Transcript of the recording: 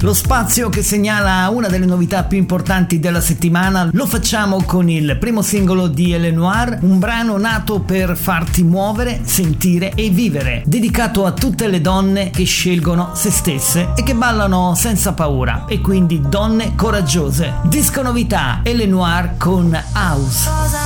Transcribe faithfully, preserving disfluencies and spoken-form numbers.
Lo spazio che segnala una delle novità più importanti della settimana lo facciamo con il primo singolo di L. Noir, un brano nato per farti muovere, sentire e vivere, dedicato a tutte le donne che scelgono se stesse e che ballano senza paura, e quindi donne coraggiose. Disco novità L. Noir con House.